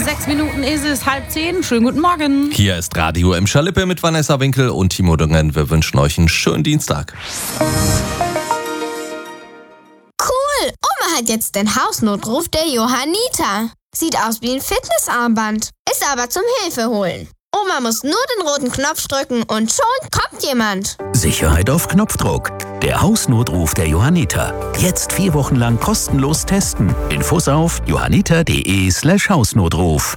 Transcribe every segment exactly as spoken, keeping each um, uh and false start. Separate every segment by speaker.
Speaker 1: Sechs Minuten ist es, halb zehn. Schönen guten Morgen.
Speaker 2: Hier ist Radio Emscher Lippe mit Vanessa Winkel und Timo Dungen. Wir wünschen euch einen schönen Dienstag.
Speaker 3: Cool, Oma hat jetzt den Hausnotruf der Johanniter. Sieht aus wie ein Fitnessarmband, ist aber zum Hilfeholen. Oma muss nur den roten Knopf drücken und schon kommt jemand.
Speaker 4: Sicherheit auf Knopfdruck. Der Hausnotruf der Johanniter. Jetzt vier Wochen lang kostenlos testen. Infos auf johanniter.de slash Hausnotruf.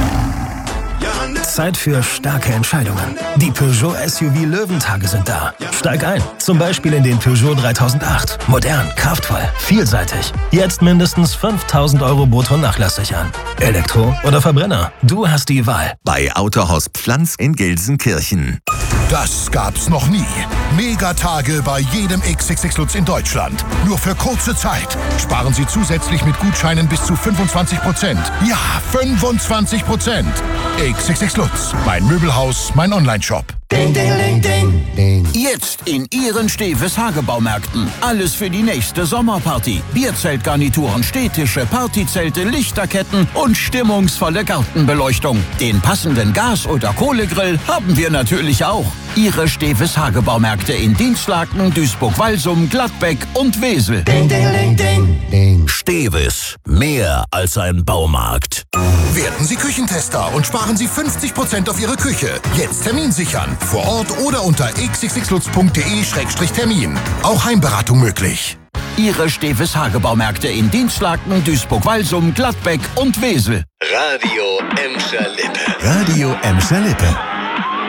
Speaker 5: Zeit für starke Entscheidungen. Die Peugeot S U V Löwentage sind da. Steig ein, zum Beispiel in den Peugeot dreitausendacht. Modern, kraftvoll, vielseitig. Jetzt mindestens fünftausend Euro brutto nachlasssichern. Elektro oder Verbrenner? Du hast die Wahl.
Speaker 6: Bei Autohaus Pflanz in Gelsenkirchen.
Speaker 7: Das gab's noch nie. Megatage bei jedem X X X Lutz in Deutschland. Nur für kurze Zeit. Sparen Sie zusätzlich mit Gutscheinen bis zu fünfundzwanzig Prozent. Ja, fünfundzwanzig Prozent. X X X Lutz. Mein Möbelhaus, mein Onlineshop.
Speaker 8: Ding, ding, ding, ding, ding. Jetzt in Ihren Steves Hagebaumärkten. Alles für die nächste Sommerparty. Bierzeltgarnituren, Stehtische, Partyzelte, Lichterketten und stimmungsvolle Gartenbeleuchtung. Den passenden Gas- oder Kohlegrill haben wir natürlich auch. Ihre Steves Hagebaumärkte in Dinslaken, Duisburg-Walsum, Gladbeck und Wesel.
Speaker 6: Ding, ding, ding, ding, ding.
Speaker 4: Steves. Mehr als ein Baumarkt.
Speaker 7: Werden Sie Küchentester und sparen Sie fünfzig Prozent auf Ihre Küche. Jetzt Termin sichern. Vor Ort oder unter x x x lutz punkt d e Schrägstrich Termin. Auch Heimberatung möglich.
Speaker 8: Ihre Steves Hagebaumärkte in Dinslaken, Duisburg-Walsum, Gladbeck und Wesel.
Speaker 6: Radio Emscher Lippe. Radio Emscher Lippe.